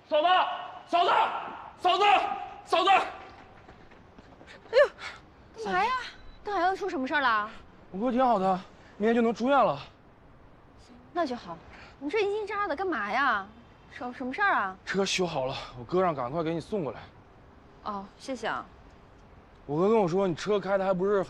嫂子，嫂子，嫂子，嫂子！ 哎呦，干嘛呀？大海又出什么事儿了？ 我哥挺好的，明天就能出院了。 那就好。你这一惊一乍的干嘛呀？什么事儿啊？ 车修好了，我哥让赶快给你送过来。 哦，谢谢啊。 我哥跟我说，你车开的还不是很